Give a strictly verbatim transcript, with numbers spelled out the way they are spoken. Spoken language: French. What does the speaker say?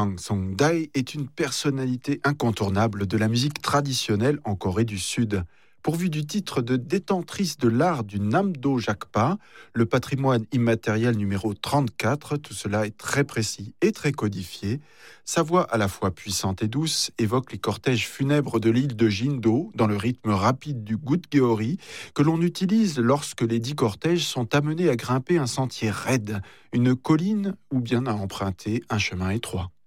Kang Song-dae est une personnalité incontournable de la musique traditionnelle en Corée du Sud. Pourvu du titre de détentrice de l'art du Namdo Jakpa, le patrimoine immatériel numéro trente-quatre, tout cela est très précis et très codifié. Sa voix à la fois puissante et douce évoque les cortèges funèbres de l'île de Jindo dans le rythme rapide du Gutgeori que l'on utilise lorsque les dix cortèges sont amenés à grimper un sentier raide, une colline ou bien à emprunter un chemin étroit.